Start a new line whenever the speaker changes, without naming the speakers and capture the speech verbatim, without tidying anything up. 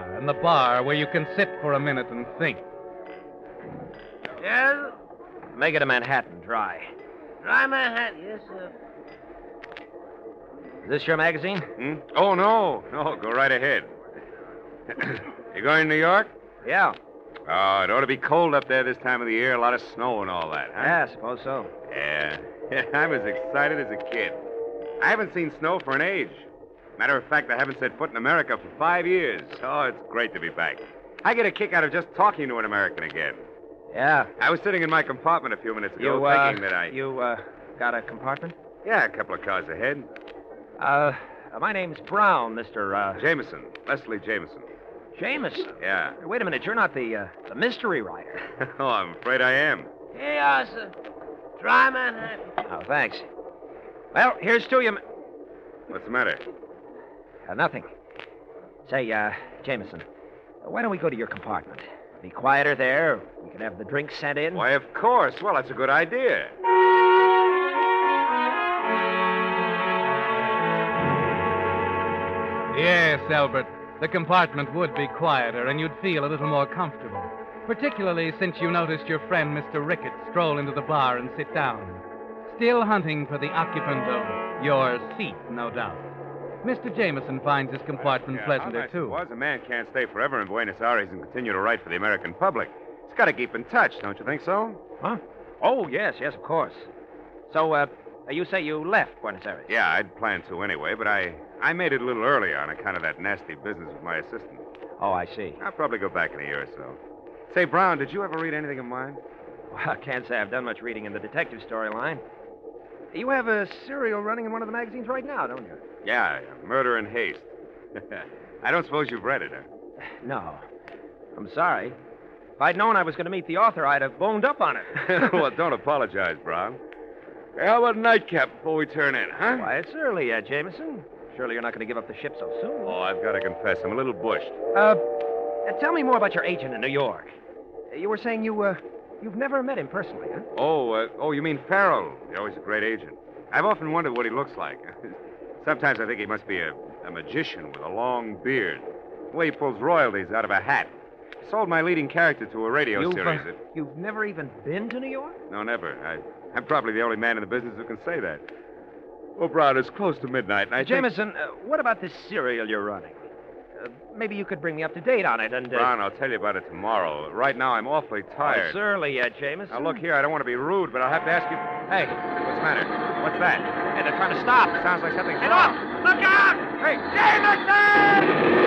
bar, and the bar where you can sit for a minute and think.
Yes?
Make it a Manhattan dry.
Dry Manhattan, yes, sir.
Is this your magazine?
Hmm? Oh, no. No, go right ahead. You going to New York?
Yeah.
Oh, it ought to be cold up there this time of the year. A lot of snow and all that, huh?
Yeah, I suppose so.
Yeah. I'm as excited as a kid. I haven't seen snow for an age. Matter of fact, I haven't set foot in America for five years. Oh, it's great to be back. I get a kick out of just talking to an American again.
Yeah.
I was sitting in my compartment a few minutes ago
You, uh,
thinking that I...
You, uh, got a compartment?
Yeah, a couple of cars ahead.
Uh, my name's Brown, Mister Uh...
Jameson. Leslie Jameson.
Jameson.
Yeah.
Wait a minute, you're not the, uh, the mystery writer.
Oh, I'm afraid I am.
Here you are, sir. Dry Manhattan.
Oh, thanks. Well, here's to you. Ma-
What's the matter?
Uh, nothing. Say, uh, Jameson, why don't we go to your compartment? Be quieter there. We can have the drinks sent in.
Why, of course. Well, that's a good idea.
Yes, Albert. The compartment would be quieter, and you'd feel a little more comfortable. Particularly since you noticed your friend, Mister Ricketts, stroll into the bar and sit down. Still hunting for the occupant of your seat, no doubt. Mister Jameson finds his compartment
Yeah,
pleasanter,
how nice
too.
It was. A man can't stay forever in Buenos Aires and continue to write for the American public. He's got to keep in touch, don't you think so?
Huh? Oh, yes, yes, of course. So, uh, you say you left Buenos Aires?
Yeah, I'd planned to anyway, but I, I made it a little earlier on account of that nasty business with my assistant.
Oh, I see.
I'll probably go back in a year or so. Say, Brown, did you ever read anything of mine?
Well, I can't say I've done much reading in the detective storyline. You have a serial running in one of the magazines right now, don't you?
Yeah, Murder in Haste. I don't suppose you've read it, huh?
No. I'm sorry. If I'd known I was going to meet the author, I'd have boned up on it.
Well, don't apologize, Brown. Hey, how about a nightcap before we turn in, huh?
Why, it's early, uh, Jameson. Surely you're not going to give up the ship so soon.
Oh, I've got to confess, I'm a little bushed.
Uh, uh, tell me more about your agent in New York. Uh, You were saying you, uh, you've never met him personally, huh?
Oh, uh, oh, you mean Farrell? He's always a great agent. I've often wondered what he looks like. Sometimes I think he must be a, a magician with a long beard. The way he pulls royalties out of a hat. He sold my leading character to a radio
You've,
series.
uh,
That...
you've never even been to New York?
No, never. I, I'm probably the only man in the business who can say that. Oh, Brown, it's close to midnight, and I think...
Jameson, uh, what about this serial you're running? Uh, maybe you could bring me up to date on it and... Uh...
Brown, I'll tell you about it tomorrow. Right now, I'm awfully
Oh,
tired.
it's early yet, Jameson.
Now, look here, I don't want to be rude, but I'll have to ask you...
Hey.
What's the matter? What's that?
Hey, they're trying to stop.
Sounds like something's
Get
wrong.
off! Look out!
Hey,
Jameson!